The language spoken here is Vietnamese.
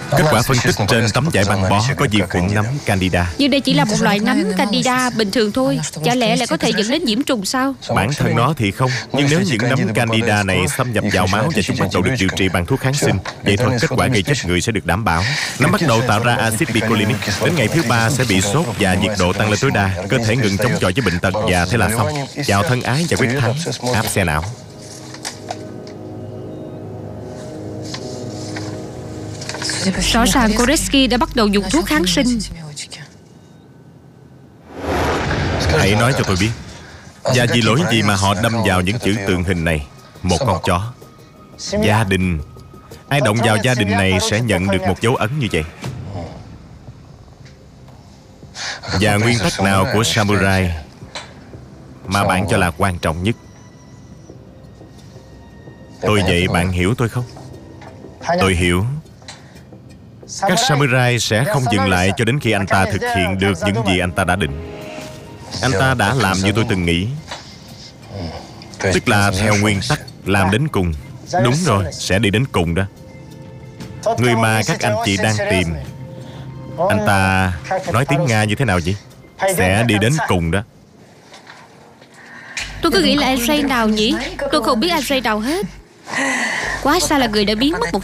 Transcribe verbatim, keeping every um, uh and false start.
Kết quả phân tích trên tấm vải băng bó có vi khuẩn nấm Candida. Nhưng đây chỉ là một loại nấm Candida bình thường thôi. Chả lẽ lại có thể dẫn đến nhiễm trùng sao? Bản thân nó thì không. Nhưng nếu những nấm Candida này xâm nhập vào máu và chúng bắt đầu được điều trị bằng thuốc kháng sinh, vậy thôi kết quả gây chết người sẽ được đảm bảo. Nấm bắt đầu tạo ra axit picolinic. Đến ngày thứ ba sẽ bị sốt và nhiệt độ tăng lên tối đa. Cơ thể ngừng chống chọi với bệnh tật và thế là xong. Chào thân ái và quyết thắng. Áp xe não. Rõ ràng Koreski đã bắt đầu dùng thuốc kháng sinh. Hãy nói cho tôi biết, và vì lỗi gì mà họ đâm vào những chữ tượng hình này? Một con chó. Gia đình. Ai động vào gia đình này sẽ nhận được một dấu ấn như vậy. Và nguyên tắc nào của samurai mà bạn cho là quan trọng nhất? Tôi vậy bạn hiểu tôi không? Tôi hiểu. Các samurai sẽ không dừng lại cho đến khi anh ta thực hiện được những gì anh ta đã định. Anh ta đã làm như tôi từng nghĩ. Tức là theo nguyên tắc làm đến cùng. Đúng rồi, sẽ đi đến cùng đó. Người mà các anh chị đang tìm, anh ta nói tiếng Nga như thế nào vậy? Sẽ đi đến cùng đó. Tôi cứ nghĩ là Andrei nào nhỉ? Tôi không biết Andrei nào hết. Quá xa là người đã biến mất một